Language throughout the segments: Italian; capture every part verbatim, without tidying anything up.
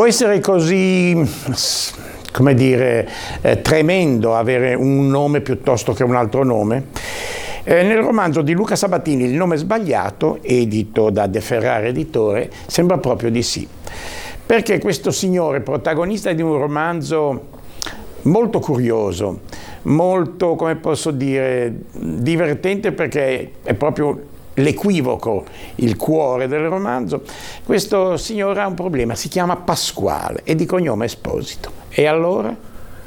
essere così, come dire, eh, tremendo avere un nome piuttosto che un altro nome? Eh, nel romanzo di Luca Sabatini, Il nome sbagliato, edito da De Ferrara editore, sembra proprio di sì. Perché questo signore, protagonista di un romanzo molto curioso, molto, come posso dire, divertente, perché è proprio l'equivoco, il cuore del romanzo, questo signore ha un problema, si chiama Pasquale e di cognome Esposito. E allora?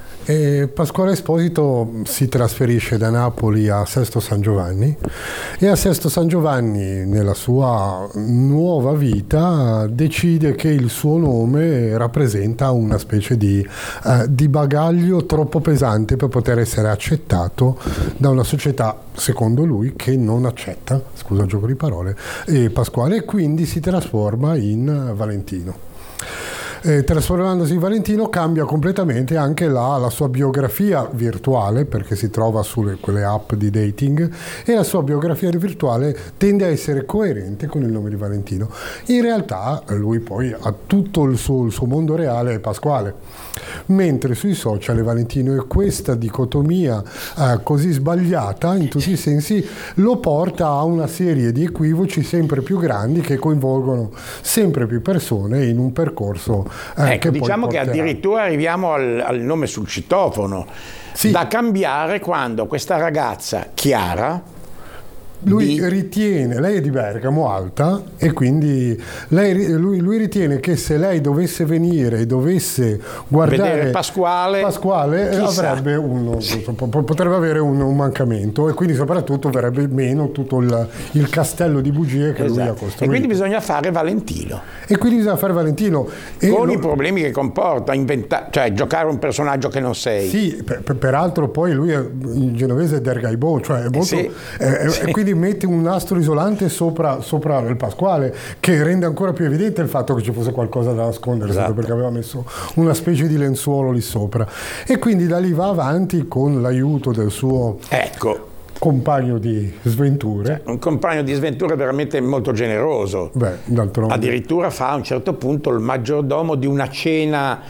E Pasquale Esposito si trasferisce da Napoli a Sesto San Giovanni e a Sesto San Giovanni, nella sua nuova vita, decide che il suo nome rappresenta una specie di, eh, di bagaglio troppo pesante per poter essere accettato da una società, secondo lui, che non accetta, scusa il gioco di parole, e Pasquale, e quindi si trasforma in Valentino. Eh, trasformandosi in Valentino cambia completamente anche la, la sua biografia virtuale, perché si trova sulle quelle app di dating, e la sua biografia virtuale tende a essere coerente con il nome di Valentino. In realtà lui poi ha tutto il suo, il suo mondo reale è Pasquale, mentre sui social è Valentino, e questa dicotomia eh, così sbagliata in tutti i sensi lo porta a una serie di equivoci sempre più grandi che coinvolgono sempre più persone in un percorso. Eh, ecco, che diciamo poi che addirittura arriviamo al, al nome sul citofono, sì, da cambiare quando questa ragazza Chiara, lui di... ritiene, lei è di Bergamo, alta, e quindi lei, lui, lui ritiene che se lei dovesse venire e dovesse guardare vedere Pasquale, Pasquale avrebbe un, sì. potrebbe avere un, un mancamento, e quindi soprattutto verrebbe meno tutto il, il castello di bugie che esatto. lui ha costruito. E quindi bisogna fare Valentino. E quindi bisogna fare Valentino. E con lo... i problemi che comporta, inventa... cioè giocare un personaggio che non sei. Sì, per, per, peraltro poi lui è, in genovese è Dergaibò, cioè è molto... Eh sì, è, sì. E quindi mette un nastro isolante sopra, sopra il Pasquale, che rende ancora più evidente il fatto che ci fosse qualcosa da nascondere, esatto, perché aveva messo una specie di lenzuolo lì sopra. E quindi da lì va avanti con l'aiuto del suo... Ecco. compagno di sventure. Un compagno di sventure veramente molto generoso. Beh, d'altronde. Addirittura fa a un certo punto il maggiordomo di una cena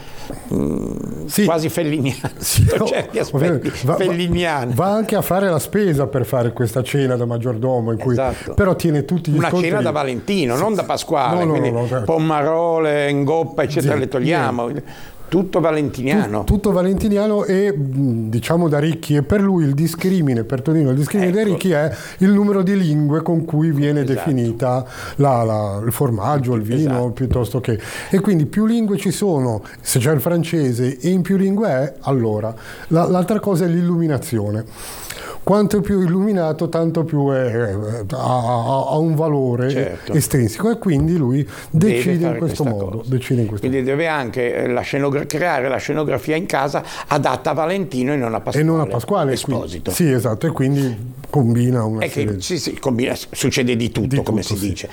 mh, sì. quasi felliniana, sì, no, certi aspetti va, felliniani. Va anche a fare la spesa per fare questa cena da maggiordomo, in cui esatto. però tiene tutti gli una scontri. Cena da Valentino, sì, non da Pasquale, no, no, quindi no, no, certo. pommarole, ingoppa, eccetera, sì, le togliamo. Niente. Tutto valentiniano. Tutto, tutto valentiniano e diciamo da ricchi, e per lui il discrimine, per Tonino il discrimine ecco. dei ricchi è il numero di lingue con cui viene esatto. definita la, la, il formaggio, il vino, esatto. piuttosto che... E quindi più lingue ci sono, se c'è il francese e in più lingue è, allora. La, l'altra cosa è l'illuminazione. Quanto è più illuminato, tanto più è, ha, ha un valore certo. estrinseco, e quindi lui decide in questo modo. Decide in questo quindi modo. deve anche la scenogra- creare la scenografia in casa adatta a Valentino e non a Pasquale. E non a Pasquale Esposito. Quindi, sì, esatto, e quindi combina una è serie che, sì, sì, combina, succede di tutto, di come tutto, si sì. dice.